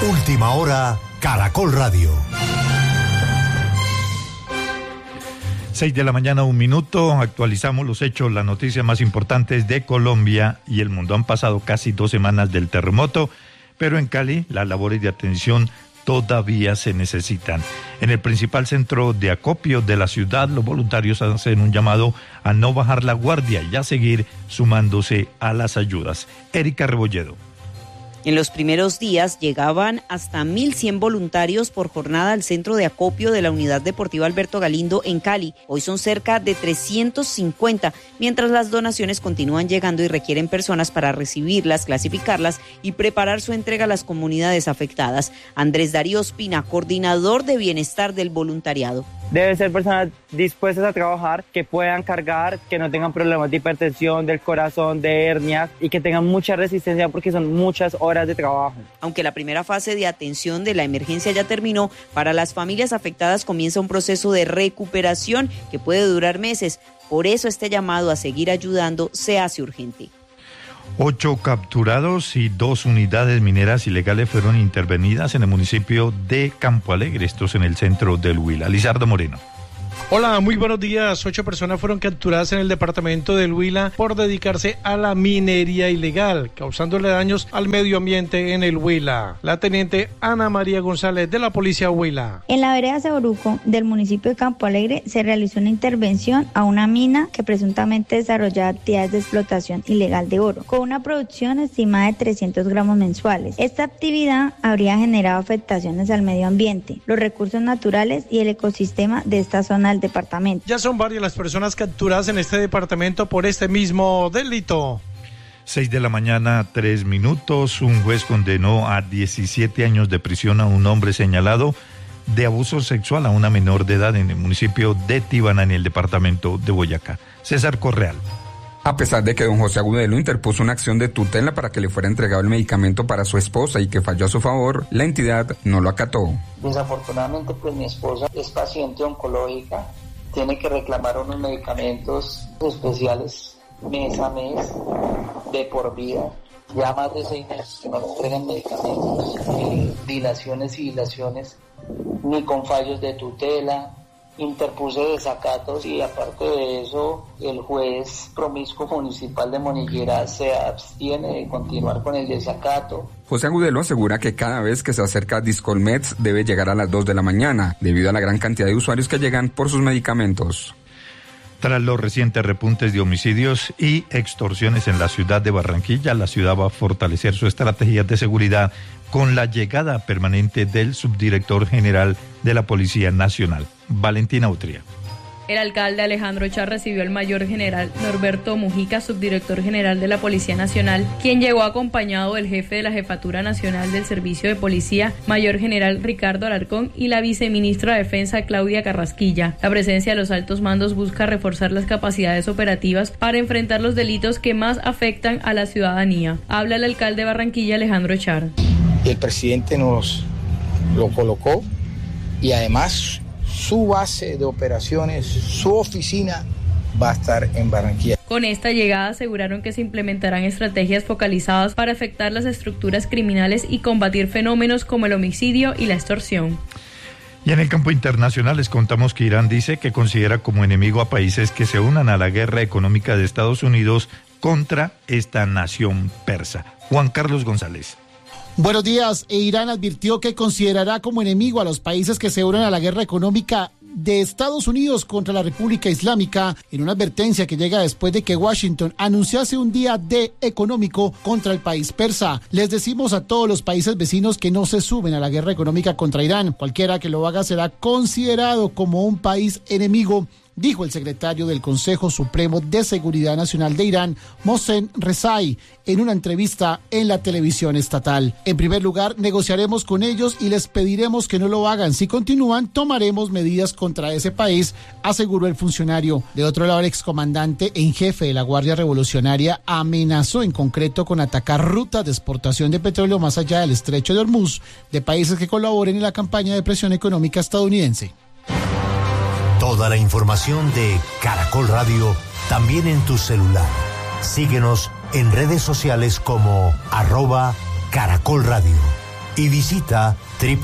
Última hora, Caracol Radio. 6:01 a.m, actualizamos los hechos, las noticias más importantes de Colombia y el mundo. Han pasado casi 2 semanas del terremoto, pero en Cali las labores de atención todavía se necesitan. En el principal centro de acopio de la ciudad, los voluntarios hacen un llamado a no bajar la guardia y a seguir sumándose a las ayudas. Erika Rebolledo. En los primeros días llegaban hasta 1.100 voluntarios por jornada al centro de acopio de la Unidad Deportiva Alberto Galindo en Cali. Hoy son cerca de 350, mientras las donaciones continúan llegando y requieren personas para recibirlas, clasificarlas y preparar su entrega a las comunidades afectadas. Andrés Darío Ospina, coordinador de bienestar del voluntariado. Deben ser personas dispuestas a trabajar, que puedan cargar, que no tengan problemas de hipertensión, del corazón, de hernias y que tengan mucha resistencia porque son muchas horas de trabajo. Aunque la primera fase de atención de la emergencia ya terminó, para las familias afectadas comienza un proceso de recuperación que puede durar meses. Por eso este llamado a seguir ayudando se hace urgente. 8 capturados y 2 unidades mineras ilegales fueron intervenidas en el municipio de Campo Alegre, estos en el centro del Huila. Lizardo Moreno. Hola, muy buenos días. 8 personas fueron capturadas en el departamento del Huila por dedicarse a la minería ilegal, causándole daños al medio ambiente en el Huila. La teniente Ana María González de la Policía Huila. En la vereda Saboruco del municipio de Campo Alegre se realizó una intervención a una mina que presuntamente desarrollaba actividades de explotación ilegal de oro, con una producción estimada de 300 gramos mensuales. Esta actividad habría generado afectaciones al medio ambiente, los recursos naturales y el ecosistema de esta zona del departamento. Ya son varias las personas capturadas en este departamento por este mismo delito. 6:03 a.m, un juez condenó a 17 años de prisión a un hombre señalado de abuso sexual a una menor de edad en el municipio de Tibana, en el departamento de Boyacá. César Correal. A pesar de que don José Agudelo interpuso una acción de tutela para que le fuera entregado el medicamento para su esposa y que falló a su favor, la entidad no lo acató. Desafortunadamente, pues mi esposa es paciente oncológica, tiene que reclamar unos medicamentos especiales mes a mes, de por vida. Ya más de 6 meses que no le entregan medicamentos, dilaciones y dilaciones, ni con fallos de tutela. Interpuse desacatos y aparte de eso, el juez promiscuo municipal de Monillera se abstiene de continuar con el desacato. José Agudelo asegura que cada vez que se acerca a Discolmeds debe llegar a las 2 de la mañana, debido a la gran cantidad de usuarios que llegan por sus medicamentos. Tras los recientes repuntes de homicidios y extorsiones en la ciudad de Barranquilla, la ciudad va a fortalecer su estrategia de seguridad con la llegada permanente del subdirector general de la Policía Nacional, Valentina Utría. El alcalde Alejandro Char recibió al mayor general Norberto Mujica, subdirector general de la Policía Nacional, quien llegó acompañado del jefe de la Jefatura Nacional del Servicio de Policía, mayor general Ricardo Alarcón, y la viceministra de Defensa Claudia Carrasquilla. La presencia de los altos mandos busca reforzar las capacidades operativas para enfrentar los delitos que más afectan a la ciudadanía. Habla el alcalde de Barranquilla, Alejandro Char. El presidente nos lo colocó y además su base de operaciones, su oficina va a estar en Barranquilla. Con esta llegada aseguraron que se implementarán estrategias focalizadas para afectar las estructuras criminales y combatir fenómenos como el homicidio y la extorsión. Y en el campo internacional les contamos que Irán dice que considera como enemigo a países que se unan a la guerra económica de Estados Unidos contra esta nación persa. Juan Carlos González. Buenos días. Irán advirtió que considerará como enemigo a los países que se unen a la guerra económica de Estados Unidos contra la República Islámica, en una advertencia que llega después de que Washington anunciase un día D económico contra el país persa. Les decimos a todos los países vecinos que no se suben a la guerra económica contra Irán. Cualquiera que lo haga será considerado como un país enemigo, dijo el secretario del Consejo Supremo de Seguridad Nacional de Irán, Mohsen Rezai, en una entrevista en la televisión estatal. En primer lugar, negociaremos con ellos y les pediremos que no lo hagan. Si continúan, tomaremos medidas contra ese país, aseguró el funcionario. De otro lado, el excomandante en jefe de la Guardia Revolucionaria amenazó en concreto con atacar rutas de exportación de petróleo más allá del estrecho de Hormuz de países que colaboren en la campaña de presión económica estadounidense. Toda la información de Caracol Radio también en tu celular. Síguenos en redes sociales como @Caracol Radio. y visita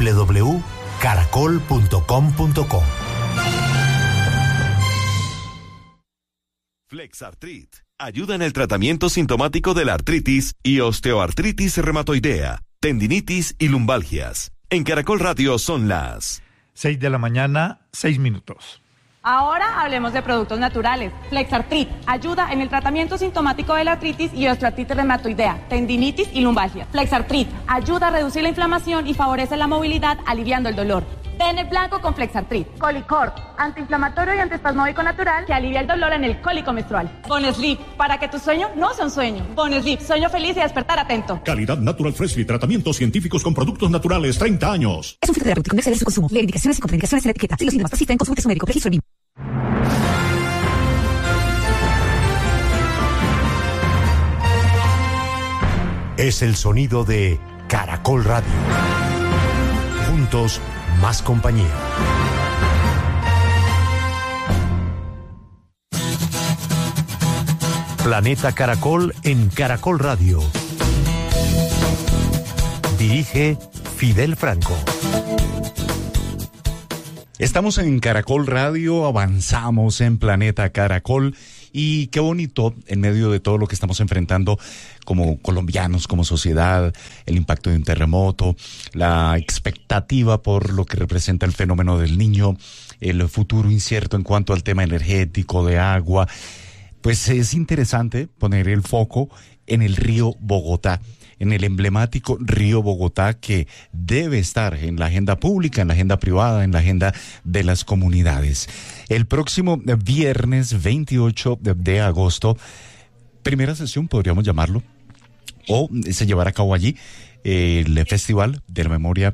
www.caracol.com.co. Flexartrit ayuda en el tratamiento sintomático de la artritis y osteoartritis reumatoidea, tendinitis y lumbalgias. En Caracol Radio son las 6 de la mañana, 6 minutos. Ahora hablemos de productos naturales. Flexartrit ayuda en el tratamiento sintomático de la artritis y osteoartritis reumatoidea, tendinitis y lumbalgia. Flexartrit ayuda a reducir la inflamación y favorece la movilidad, aliviando el dolor. Ten el blanco con Flexartrit. Colicort, antiinflamatorio y antiespasmódico natural que alivia el dolor en el cólico menstrual. Bonesleep, para que tu sueño no sea un sueño. Bonesleep, sueño feliz y despertar atento. Calidad Natural Freshly, tratamientos científicos con productos naturales, 30 años. Es un fitoterapéutico, no excede su consumo. Lee indicaciones y contraindicaciones en la etiqueta. Si los síntomas persisten, consulte a su médico. Registro BIM. Es el sonido de Caracol Radio. Juntos, más compañía. Planeta Caracol en Caracol Radio. Dirige Fidel Franco. Estamos en Caracol Radio, avanzamos en Planeta Caracol y qué bonito en medio de todo lo que estamos enfrentando como colombianos, como sociedad, el impacto de un terremoto, la expectativa por lo que representa el fenómeno del Niño, el futuro incierto en cuanto al tema energético, de agua. Pues es interesante poner el foco en el río Bogotá, en el emblemático río Bogotá, que debe estar en la agenda pública, en la agenda privada, en la agenda de las comunidades. El próximo viernes 28 de agosto, primera sesión podríamos llamarlo, o se llevará a cabo allí el Festival de la Memoria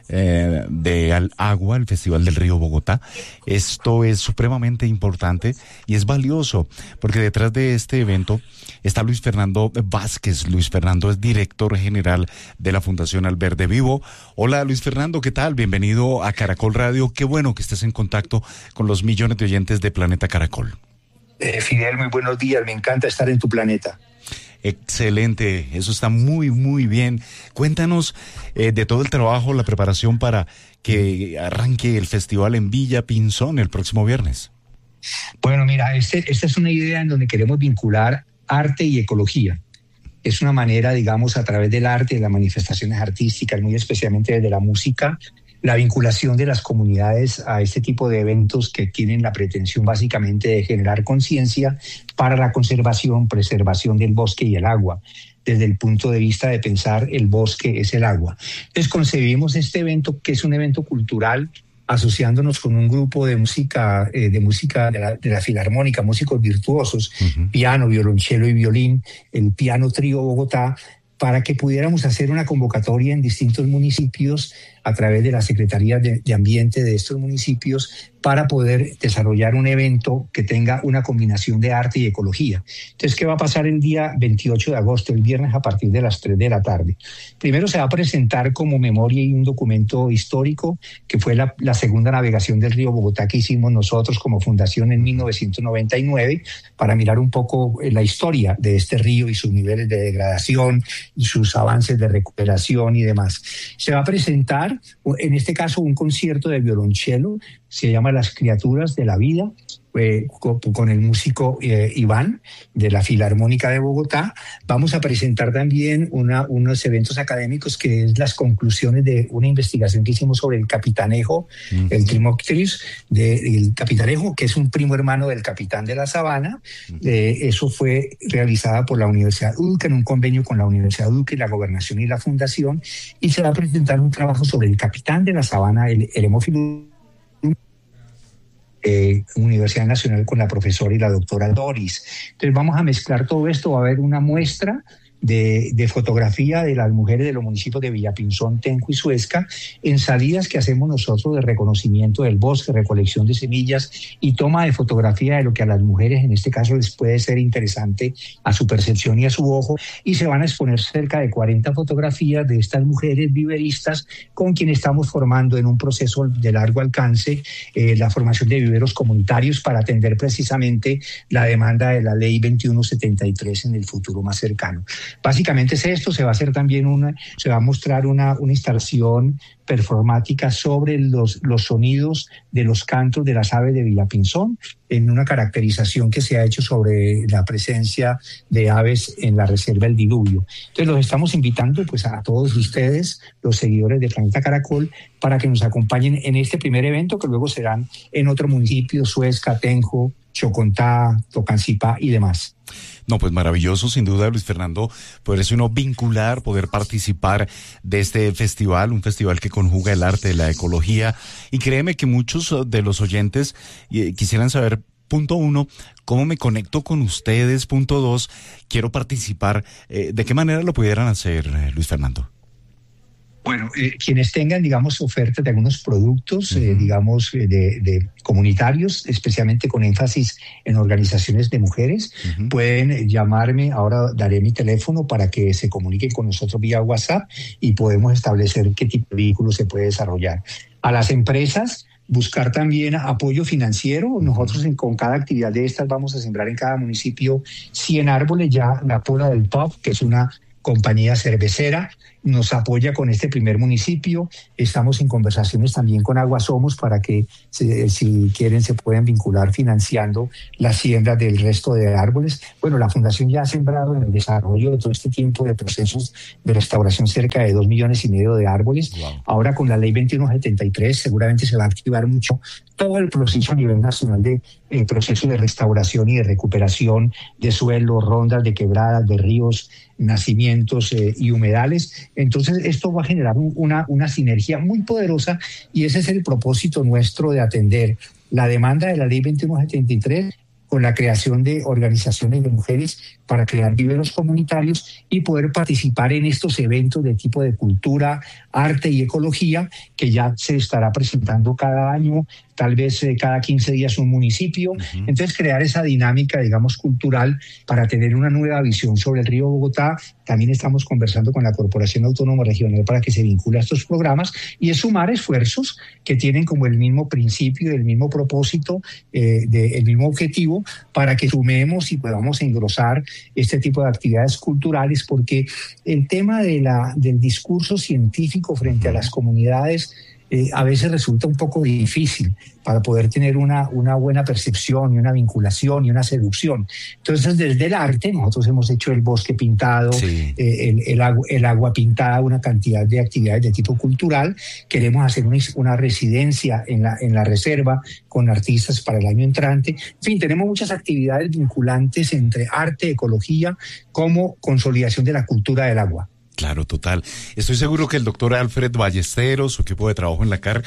de Agua, el Festival del Río Bogotá. Esto es supremamente importante y es valioso porque detrás de este evento está Luis Fernando Vázquez. Luis Fernando es director general de la Fundación Alverde Vivo. Hola Luis Fernando, ¿qué tal? Bienvenido a Caracol Radio. Qué bueno que estés en contacto con los millones de oyentes de Planeta Caracol. Fidel, muy buenos días. Me encanta estar en tu planeta. Excelente, eso está muy, muy bien. Cuéntanos de todo el trabajo, la preparación para que arranque el festival en Villa Pinzón el próximo viernes. Bueno, mira, esta es una idea en donde queremos vincular arte y ecología. Es una manera, digamos, a través del arte, de las manifestaciones artísticas, muy especialmente desde la música, la vinculación de las comunidades a este tipo de eventos que tienen la pretensión básicamente de generar conciencia para la conservación, preservación del bosque y el agua, desde el punto de vista de pensar el bosque es el agua. Entonces concebimos este evento, que es un evento cultural, asociándonos con un grupo de música de la Filarmónica, músicos virtuosos, piano, violonchelo y violín, el Piano Trío Bogotá, para que pudiéramos hacer una convocatoria en distintos municipios a través de las secretarías de ambiente de estos municipios para poder desarrollar un evento que tenga una combinación de arte y ecología. Entonces, ¿qué va a pasar el día 28 de agosto, el viernes, a partir de las 3 de la tarde? Primero se va a presentar como memoria y un documento histórico, que fue la segunda navegación del río Bogotá que hicimos nosotros como fundación en 1999, para mirar un poco la historia de este río y sus niveles de degradación y sus avances de recuperación y demás. Se va a presentar, en este caso, un concierto de violonchelo, se llama Las Criaturas de la Vida, con el músico Iván de la Filarmónica de Bogotá. Vamos a presentar también unos eventos académicos, que es las conclusiones de una investigación que hicimos sobre el capitanejo, el Trimoctris del capitanejo, que es un primo hermano del capitán de la sabana. Eso fue realizada por la Universidad UDUC en un convenio con la Universidad UDUC y la Gobernación y la Fundación, y se va a presentar un trabajo sobre el capitán de la sabana, el Hemófilo, Universidad Nacional, con la profesora y la doctora Doris. Entonces vamos a mezclar todo esto. Va a haber una muestra de fotografía de las mujeres de los municipios de Villapinzón, Tenjo y Suezca, en salidas que hacemos nosotros de reconocimiento del bosque, recolección de semillas y toma de fotografía de lo que a las mujeres en este caso les puede ser interesante a su percepción y a su ojo, y se van a exponer cerca de 40 fotografías de estas mujeres viveristas con quienes estamos formando en un proceso de largo alcance la formación de viveros comunitarios para atender precisamente la demanda de la Ley 2173 en el futuro más cercano. Básicamente es esto. Se va a hacer también se va a mostrar una instalación performática sobre los sonidos de los cantos de las aves de Villapinzón, en una caracterización que se ha hecho sobre la presencia de aves en la reserva El Diluvio. Entonces los estamos invitando pues a todos ustedes, los seguidores de Planeta Caracol, para que nos acompañen en este primer evento, que luego serán en otro municipio: Suezca, Tenjo, Chocontá, Tocancipá y demás. No, pues maravilloso, sin duda, Luis Fernando, poderse uno vincular, poder participar de este festival, un festival que conjuga el arte, la ecología, y créeme que muchos de los oyentes quisieran saber, punto 1, ¿cómo me conecto con ustedes? Punto 2, quiero participar. ¿De qué manera lo pudieran hacer, Luis Fernando? Bueno, quienes tengan, digamos, ofertas de algunos productos, digamos, de comunitarios, especialmente con énfasis en organizaciones de mujeres, pueden llamarme. Ahora daré mi teléfono para que se comuniquen con nosotros vía WhatsApp y podemos establecer qué tipo de vehículo se puede desarrollar. A las empresas, buscar también apoyo financiero. Nosotros con cada actividad de estas vamos a sembrar en cada municipio 100 árboles. Ya la Pola del Pop, que es una compañía cervecera, nos apoya con este primer municipio. Estamos en conversaciones también con Agua Somos para que, si quieren, se puedan vincular financiando la siembra del resto de árboles. Bueno, la Fundación ya ha sembrado en el desarrollo de todo este tiempo de procesos de restauración cerca de 2,5 millones de árboles. Wow. Ahora con la ley 2173 seguramente se va a activar mucho todo el proceso a nivel nacional de proceso de restauración y de recuperación de suelos, rondas de quebradas, de ríos, nacimientos y humedales. Entonces esto va a generar una sinergia muy poderosa, y ese es el propósito nuestro, de atender la demanda de la ley 2173 con la creación de organizaciones de mujeres para crear viveros comunitarios y poder participar en estos eventos de tipo de cultura, arte y ecología, que ya se estará presentando cada año, tal vez cada 15 días un municipio. Entonces crear esa dinámica, digamos, cultural, para tener una nueva visión sobre el río Bogotá. También estamos conversando con la Corporación Autónoma Regional para que se vincule a estos programas, y es sumar esfuerzos que tienen como el mismo principio, el mismo propósito, el mismo objetivo, para que sumemos y podamos engrosar este tipo de actividades culturales, porque el tema del discurso científico frente a las comunidades a veces resulta un poco difícil para poder tener una buena percepción y una vinculación y una seducción. Entonces, desde el arte, nosotros hemos hecho el bosque pintado, sí, el agua pintada, una cantidad de actividades de tipo cultural. Queremos hacer una residencia en la reserva con artistas para el año entrante. En fin, tenemos muchas actividades vinculantes entre arte, ecología, como consolidación de la cultura del agua. Claro, total. Estoy seguro que el doctor Alfred Ballesteros, su equipo de trabajo en la CAR,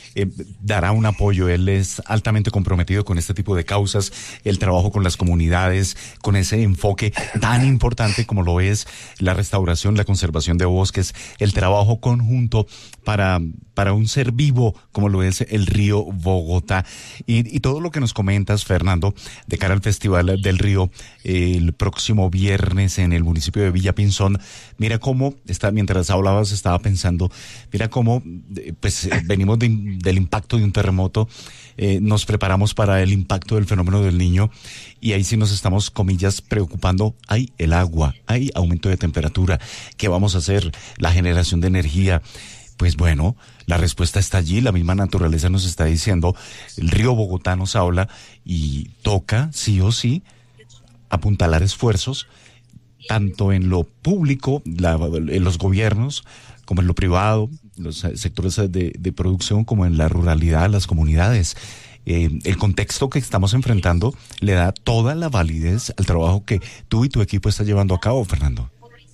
dará un apoyo. Él es altamente comprometido con este tipo de causas, el trabajo con las comunidades, con ese enfoque tan importante como lo es la restauración, la conservación de bosques, el trabajo conjunto para un ser vivo como lo es el río Bogotá. Y todo lo que nos comentas, Fernando, de cara al Festival del Río, el próximo viernes en el municipio de Villapinzón, mira cómo, mientras hablabas estaba pensando, mira cómo pues venimos del impacto de un terremoto, nos preparamos para el impacto del fenómeno del Niño, y ahí sí nos estamos, comillas, preocupando. Hay el agua, hay aumento de temperatura, ¿qué vamos a hacer? La generación de energía. Pues bueno, la respuesta está allí, la misma naturaleza nos está diciendo, el río Bogotá nos habla, y toca, sí o sí, apuntalar esfuerzos, tanto en lo público, en los gobiernos, como en lo privado, los sectores de producción, como en la ruralidad, las comunidades. El contexto que estamos enfrentando le da toda la validez al trabajo que tú y tu equipo estás llevando a cabo, Fernando.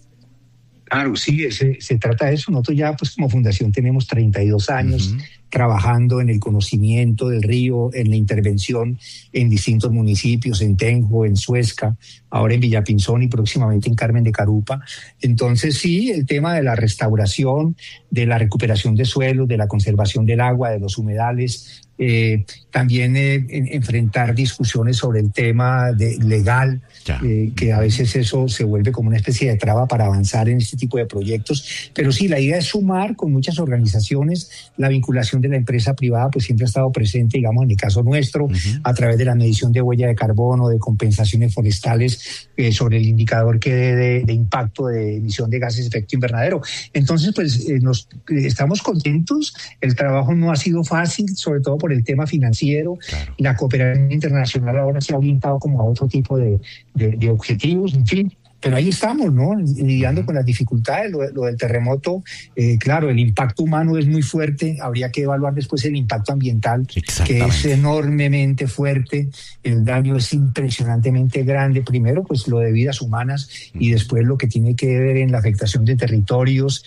Claro, sí, se trata de eso. Nosotros ya, pues, como fundación tenemos 32 años trabajando en el conocimiento del río, en la intervención en distintos municipios, en Tenjo, en Suezca, ahora en Villapinzón y próximamente en Carmen de Carupa. Entonces, sí, el tema de la restauración, de la recuperación de suelos, de la conservación del agua, de los humedales, también enfrentar discusiones sobre el tema legal, que a veces eso se vuelve como una especie de traba para avanzar en este tipo de proyectos. Pero sí, la idea es sumar con muchas organizaciones la vinculación de la empresa privada pues siempre ha estado presente, digamos, en el caso nuestro, a través de la medición de huella de carbono, de compensaciones forestales, sobre el indicador que de impacto de emisión de gases de efecto invernadero. Entonces, pues estamos contentos. El trabajo no ha sido fácil, sobre todo por el tema financiero. Claro. La cooperación internacional ahora se ha orientado como a otro tipo de objetivos, en fin. Pero ahí estamos, ¿no? Lidiando con las dificultades, lo del terremoto. Claro, el impacto humano es muy fuerte. Habría que evaluar después el impacto ambiental, que es enormemente fuerte. El daño es impresionantemente grande. Primero, pues lo de vidas humanas, y después lo que tiene que ver en la afectación de territorios,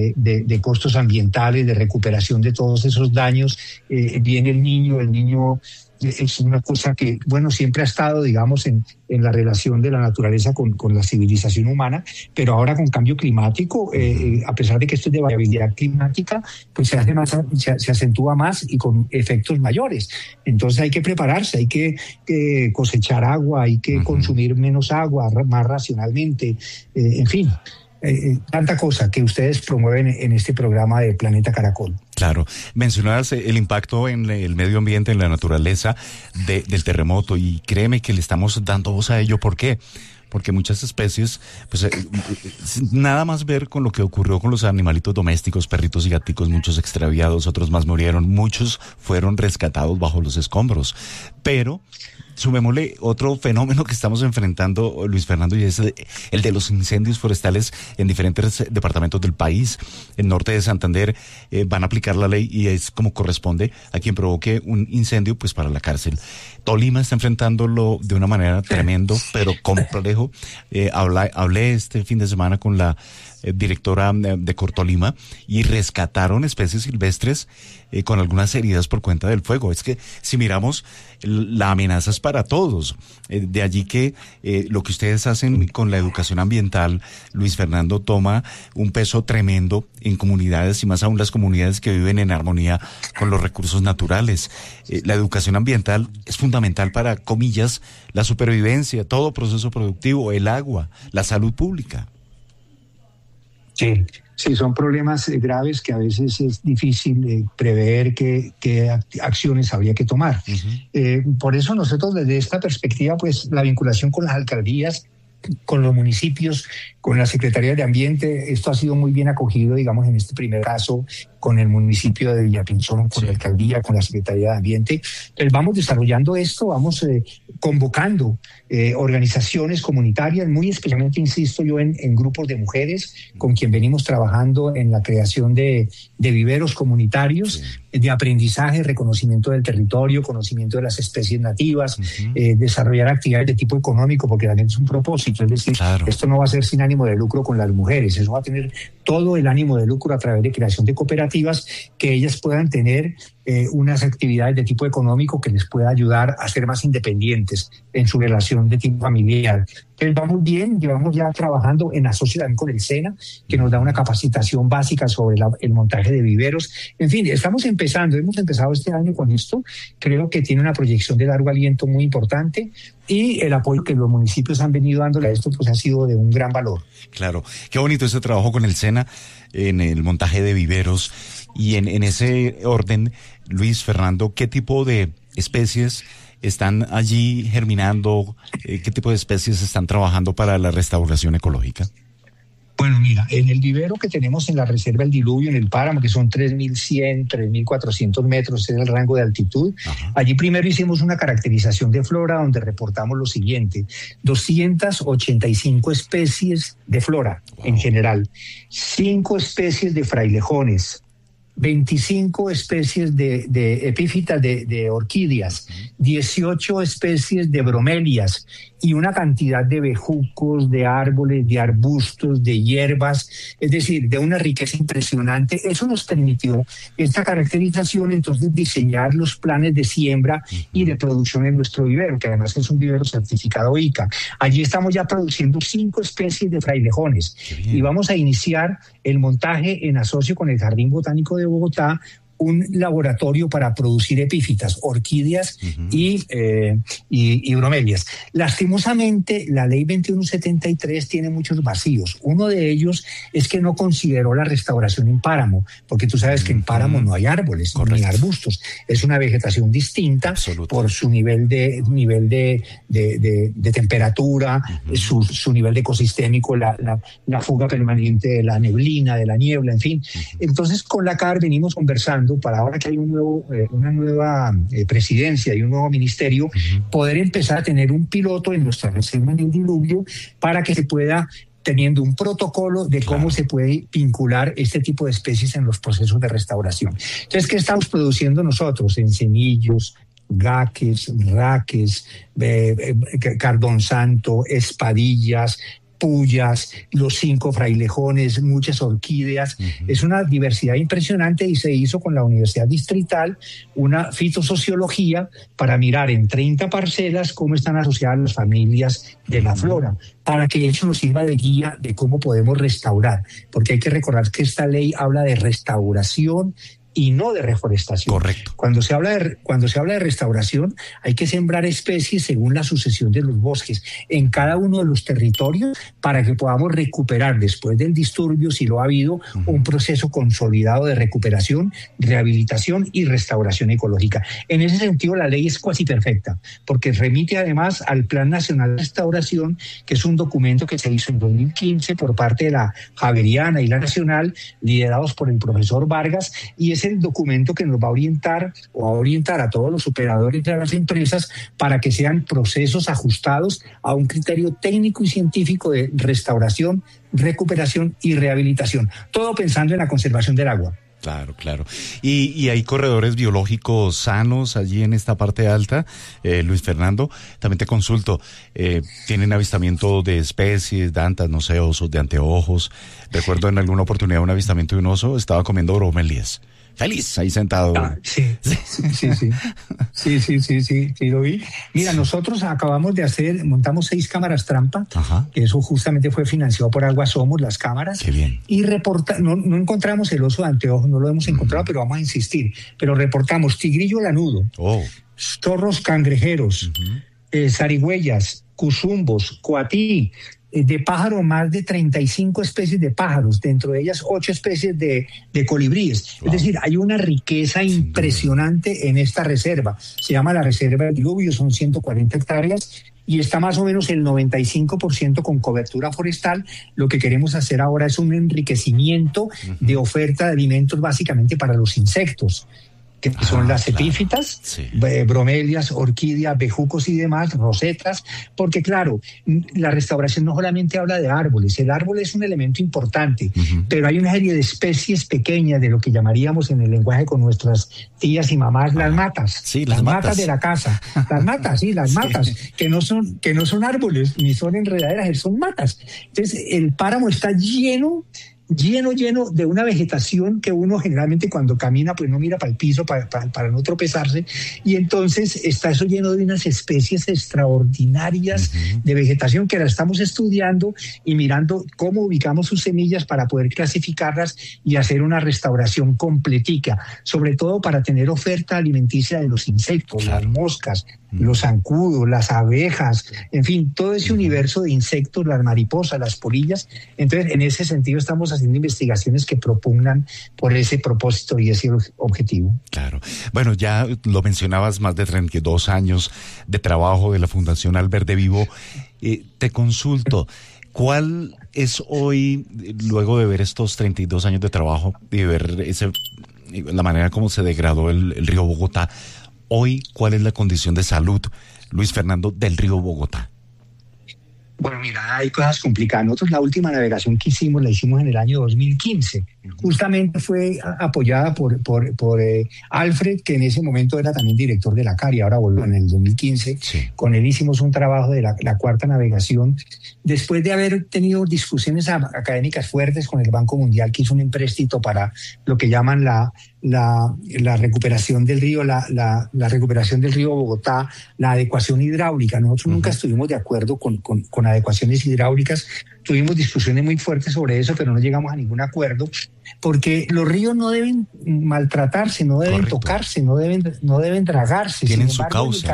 de costos ambientales, de recuperación de todos esos daños. Viene el niño es una cosa que, bueno, siempre ha estado, digamos, en la relación de la naturaleza con la civilización humana, pero ahora con cambio climático, a pesar de que esto es de variabilidad climática, pues se acentúa más y con efectos mayores. Entonces hay que prepararse, hay que cosechar agua, hay que consumir menos agua, más racionalmente, en fin. Tanta cosa que ustedes promueven en este programa de Planeta Caracol. Claro, mencionabas el impacto en el medio ambiente, en la naturaleza del terremoto, y créeme que le estamos dando voz a ello. ¿Por qué? Porque muchas especies, pues nada más ver con lo que ocurrió con los animalitos domésticos, perritos y gaticos, muchos extraviados, otros más murieron, muchos fueron rescatados bajo los escombros, pero sumémosle otro fenómeno que estamos enfrentando, Luis Fernando, y es el de los incendios forestales en diferentes departamentos del país. El norte de Santander van a aplicar la ley y es como corresponde a quien provoque un incendio, pues para la cárcel. Tolima está enfrentándolo de una manera tremendo, pero complejo. Hablé este fin de semana con la directora de Cortolima y rescataron especies silvestres con algunas heridas por cuenta del fuego. Es que si miramos, la amenaza es para todos. De allí que lo que ustedes hacen con la educación ambiental, Luis Fernando, toma un peso tremendo en comunidades, y más aún las comunidades que viven en armonía con los recursos naturales. La educación ambiental es fundamental para, comillas, la supervivencia, todo proceso productivo, el agua, la salud pública. Sí, son problemas graves que a veces es difícil prever qué acciones habría que tomar. Por eso nosotros desde esta perspectiva, pues la vinculación con las alcaldías, con los municipios, con la Secretaría de Ambiente, esto ha sido muy bien acogido, digamos, en este primer caso, con el municipio de Villapinzón, con la alcaldía, con la Secretaría de Ambiente. Vamos desarrollando esto, vamos convocando organizaciones comunitarias, muy especialmente, insisto yo, en grupos de mujeres, con quien venimos trabajando en la creación de viveros comunitarios, de aprendizaje, reconocimiento del territorio, conocimiento de las especies nativas, desarrollar actividades de tipo económico, porque también es un propósito, es decir, esto no va a ser sin ánimo de lucro con las mujeres, eso va a tener todo el ánimo de lucro a través de creación de cooperativas, que ellas puedan tener unas actividades de tipo económico que les pueda ayudar a ser más independientes en su relación de tipo familiar. Vamos bien, llevamos ya trabajando en asocio también con el SENA, que nos da una capacitación básica sobre el montaje de viveros. En fin, hemos empezado este año con esto. Creo que tiene una proyección de largo aliento muy importante, y el apoyo que los municipios han venido dándole a esto pues ha sido de un gran valor. Claro, qué bonito ese trabajo con el SENA en el montaje de viveros. Y en ese orden, Luis Fernando, ¿qué tipo de especies están allí germinando? ¿Qué tipo de especies están trabajando para la restauración ecológica? Bueno, mira, en el vivero que tenemos en la Reserva El Diluvio, en el páramo, que son 3.100, 3.400 metros, es el rango de altitud. Allí primero hicimos una caracterización de flora, donde reportamos lo siguiente: 285 especies de flora en general, 5 especies de frailejones, 25 especies de epífitas de orquídeas, 18 especies de bromelias y una cantidad de bejucos, de árboles, de arbustos, de hierbas, es decir, de una riqueza impresionante. Eso nos permitió esta caracterización, entonces diseñar los planes de siembra y de producción en nuestro vivero, que además es un vivero certificado ICA. Allí estamos ya produciendo 5 especies de frailejones y vamos a iniciar el montaje en asocio con el Jardín Botánico de Bogotá, un laboratorio para producir epífitas, orquídeas y bromelias. Lastimosamente, la ley 2173 tiene muchos vacíos. Uno de ellos es que no consideró la restauración en páramo, porque tú sabes que en páramo no hay árboles ni arbustos. Es una vegetación distinta por su nivel de temperatura, su nivel de ecosistémico, la fuga permanente de la neblina, de la niebla, en fin. Entonces, con la CAR venimos conversando para ahora que hay una nueva presidencia y un nuevo ministerio, poder empezar a tener un piloto en nuestra reserva en el diluvio para que se pueda, teniendo un protocolo de cómo se puede vincular este tipo de especies en los procesos de restauración. Entonces, ¿qué estamos produciendo nosotros? Encenillos, gaques, raques, cardón santo, espadillas, pullas, los 5 frailejones, muchas orquídeas. Es una diversidad impresionante y se hizo con la Universidad Distrital una fitosociología para mirar en 30 parcelas cómo están asociadas las familias de la flora, para que eso nos sirva de guía de cómo podemos restaurar, porque hay que recordar que esta ley habla de restauración y no de reforestación. Correcto. Cuando se habla de restauración, hay que sembrar especies según la sucesión de los bosques en cada uno de los territorios para que podamos recuperar después del disturbio, si lo ha habido, un proceso consolidado de recuperación, rehabilitación y restauración ecológica. En ese sentido, la ley es cuasi perfecta, porque remite además al Plan Nacional de Restauración, que es un documento que se hizo en 2015 por parte de la Javeriana y la Nacional, liderados por el profesor Vargas, y es el documento que nos va a orientar a todos los operadores de las empresas para que sean procesos ajustados a un criterio técnico y científico de restauración, recuperación y rehabilitación, todo pensando en la conservación del agua. Claro, claro. Y hay corredores biológicos sanos allí en esta parte alta, Luis Fernando. También te consulto, ¿tienen avistamiento de especies, dantas, no sé, osos de anteojos? Recuerdo en alguna oportunidad un avistamiento de un oso, estaba comiendo bromelias. Feliz, ahí sentado. Sí, lo vi. Mira, nosotros montamos 6 cámaras trampa, que eso justamente fue financiado por Agua Somos, las cámaras. Qué bien. Y no encontramos el oso de anteojos, no lo hemos encontrado, pero vamos a insistir. Pero reportamos tigrillo lanudo, zorros cangrejeros, zarigüeyas, cuzumbos, coatí, de pájaro, más de 35 especies de pájaros, dentro de ellas 8 especies de colibríes. Es decir, hay una riqueza impresionante en esta reserva. Se llama la Reserva del Diluvio, son 140 hectáreas y está más o menos el 95% con cobertura forestal. Lo que queremos hacer ahora es un enriquecimiento de oferta de alimentos básicamente para los insectos, que son las epífitas, bromelias, orquídeas, bejucos y demás, rosetas, porque claro, la restauración no solamente habla de árboles, el árbol es un elemento importante, pero hay una serie de especies pequeñas de lo que llamaríamos en el lenguaje con nuestras tías y mamás las matas, las matas de la casa, las matas, que no son árboles, ni son enredaderas, son matas. Entonces el páramo está lleno de una vegetación que uno generalmente cuando camina pues no mira para el piso para no tropezarse, y entonces está eso lleno de unas especies extraordinarias de vegetación que la estamos estudiando y mirando cómo ubicamos sus semillas para poder clasificarlas y hacer una restauración completica, sobre todo para tener oferta alimenticia de los insectos, las moscas, los zancudos, las abejas, en fin, todo ese universo de insectos, las mariposas, las polillas. Entonces, en ese sentido estamos haciendo investigaciones que propugnan por ese propósito y ese objetivo. Claro. Bueno, ya lo mencionabas, más de 32 años de trabajo de la Fundación Alberde Vivo. Te consulto, ¿cuál es hoy, luego de ver estos 32 años de trabajo y de ver la manera como se degradó el río Bogotá, hoy, ¿cuál es la condición de salud, Luis Fernando, del río Bogotá? Bueno, mira, hay cosas complicadas. Nosotros la última navegación que hicimos, la hicimos en el año 2015. Justamente fue apoyada por Alfred, que en ese momento era también director de la CAR y ahora volvió en el 2015. Sí. Con él hicimos un trabajo de la cuarta navegación. Después de haber tenido discusiones académicas fuertes con el Banco Mundial, que hizo un empréstito para lo que llaman la recuperación del río, la recuperación del río Bogotá, la adecuación hidráulica. Nosotros nunca estuvimos de acuerdo con adecuaciones hidráulicas. tuvimos discusiones muy fuertes sobre eso, pero no llegamos a ningún acuerdo, porque los ríos no deben maltratarse, no deben tocarse, no deben dragarse. Tienen su causa.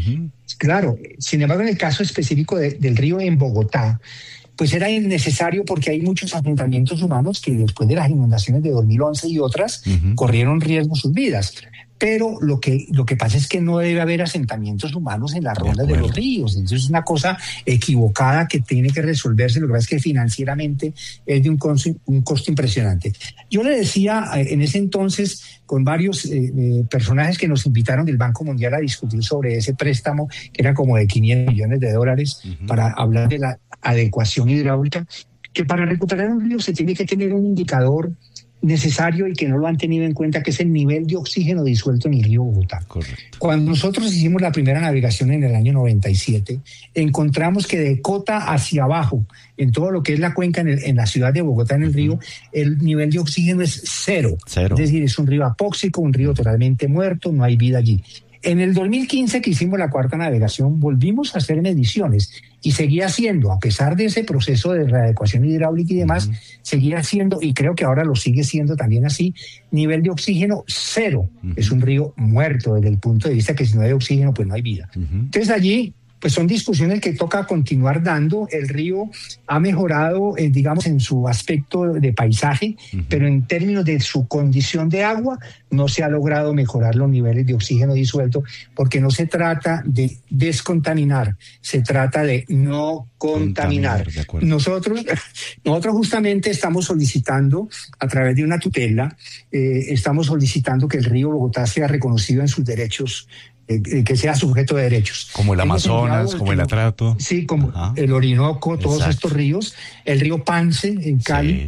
Claro, sin embargo, en el caso específico del río en Bogotá, pues era innecesario porque hay muchos asentamientos humanos que después de las inundaciones de 2011 y otras corrieron riesgo sus vidas. Pero lo que pasa es que no debe haber asentamientos humanos en las rondas de los ríos. Entonces es una cosa equivocada que tiene que resolverse. Lo que pasa es que financieramente es de un costo impresionante. Yo le decía en ese entonces con varios personajes que nos invitaron del Banco Mundial a discutir sobre ese préstamo, que era como de $500 millones para hablar de la adecuación hidráulica, que para recuperar un río se tiene que tener un indicador necesario y que no lo han tenido en cuenta, que es el nivel de oxígeno disuelto en el río Bogotá. Correcto. Cuando nosotros hicimos la primera navegación en el año 97, encontramos que de Cota hacia abajo, en todo lo que es la cuenca en la ciudad de Bogotá, en el río, el nivel de oxígeno es cero. Es decir, es un río apóxico, un río totalmente muerto, no hay vida allí. En el 2015, que hicimos la cuarta navegación, volvimos a hacer mediciones y seguía siendo, a pesar de ese proceso de readecuación hidráulica y demás, seguía siendo, y creo que ahora lo sigue siendo también así, nivel de oxígeno cero. Es un río muerto desde el punto de vista que si no hay oxígeno, pues no hay vida. Entonces allí, pues son discusiones que toca continuar dando. El río ha mejorado, digamos, en su aspecto de paisaje, pero en términos de su condición de agua no se ha logrado mejorar los niveles de oxígeno disuelto, porque no se trata de descontaminar, se trata de no contaminar. Nosotros justamente estamos solicitando, a través de una tutela, estamos solicitando que el río Bogotá sea reconocido en sus derechos, que sea sujeto de derechos. Como el Amazonas, como el Atrato. Sí, como el Orinoco, todos estos ríos. El río Pance, en Cali.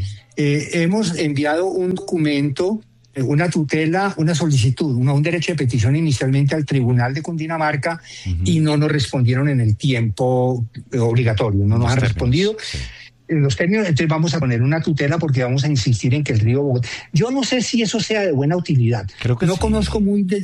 Hemos enviado un documento, una tutela, una solicitud, un derecho de petición inicialmente al Tribunal de Cundinamarca y no nos respondieron en el tiempo obligatorio, no nos han respondido. En los términos, entonces vamos a poner una tutela porque vamos a insistir en que el río Bogotá... Yo no sé si eso sea de buena utilidad. Creo que no conozco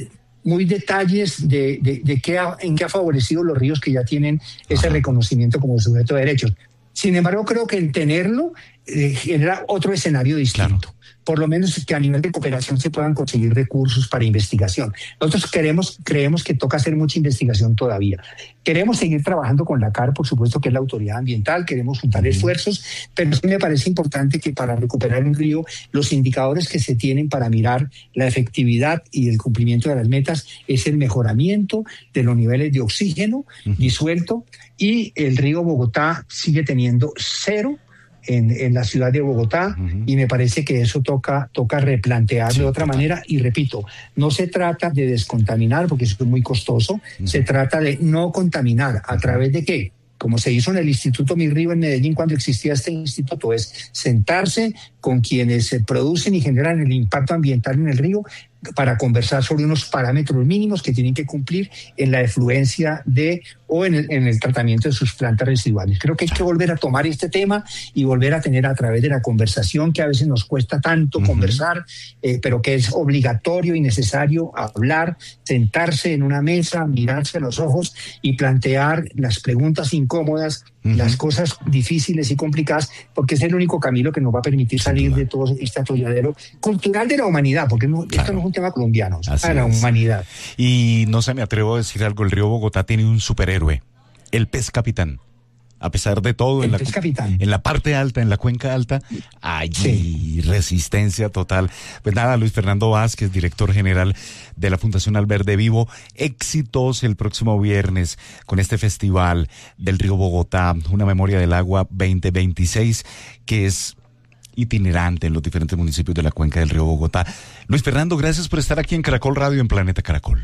muy detalles en qué ha favorecido los ríos que ya tienen ese reconocimiento como sujeto de derechos. Sin embargo, creo que el tenerlo genera otro escenario distinto. Por lo menos que a nivel de cooperación se puedan conseguir recursos para investigación. Nosotros creemos que toca hacer mucha investigación todavía. Queremos seguir trabajando con la CAR, por supuesto, que es la autoridad ambiental, queremos juntar esfuerzos, pero sí me parece importante que para recuperar un río, los indicadores que se tienen para mirar la efectividad y el cumplimiento de las metas es el mejoramiento de los niveles de oxígeno disuelto, y el río Bogotá sigue teniendo cero en la ciudad de Bogotá, y me parece que eso toca replantear de otra manera. Y repito, no se trata de descontaminar, porque eso es muy costoso, se trata de no contaminar. ¿A través de qué? Como se hizo en el Instituto Mi Río en Medellín cuando existía este instituto, es sentarse con quienes producen y generan el impacto ambiental en el río para conversar sobre unos parámetros mínimos que tienen que cumplir en la efluencia o en el tratamiento de sus plantas residuales. Creo que hay que volver a tomar este tema y volver a tener, a través de la conversación, que a veces nos cuesta tanto conversar, pero que es obligatorio y necesario hablar, sentarse en una mesa, mirarse a los ojos y plantear las preguntas incómodas, las cosas difíciles y complicadas, porque es el único camino que nos va a permitir salir de todo este atolladero cultural de la humanidad, porque esto no es un tema colombiano, es para la humanidad. Y no se me atrevo a decir algo, el río Bogotá tiene un superhéroe, el pez capitán. A pesar de todo, en la parte alta, en la cuenca alta, hay resistencia total. Pues nada, Luis Fernando Vázquez, director general de la Fundación Alverde Vivo, éxitos el próximo viernes con este festival del río Bogotá, una memoria del agua 2026, que es itinerante en los diferentes municipios de la cuenca del río Bogotá. Luis Fernando, gracias por estar aquí en Caracol Radio, en Planeta Caracol.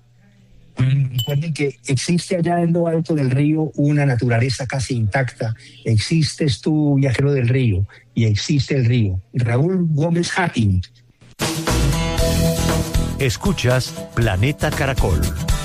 Recuerden que existe allá en lo alto del río una naturaleza casi intacta. Existes tú, viajero del río, y existe el río. Raúl Gómez Hacking. Escuchas Planeta Caracol.